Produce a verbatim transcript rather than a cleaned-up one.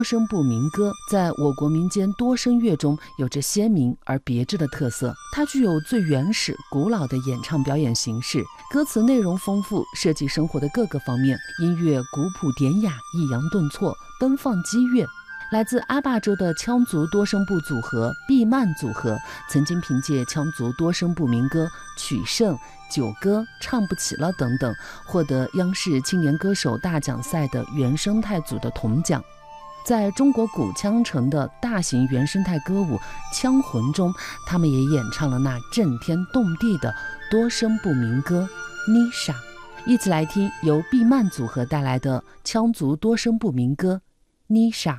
多声部民歌在我国民间多声乐中有着鲜明而别致的特色，它具有最原始、古老的演唱表演形式，歌词内容丰富，涉及生活的各个方面，音乐古朴典雅，抑扬顿挫，奔放激越。来自阿坝州的羌族多声部组合毕曼组合，曾经凭借羌族多声部民歌《曲圣》《九歌》《唱不起了》等等，获得央视青年歌手大奖赛的原生态组的铜奖。在中国古羌城的大型原生态歌舞《羌魂》中，他们也演唱了那震天动地的多声部民歌《妮莎》。一起来听由毕曼组合带来的羌族多声部民歌《妮莎》。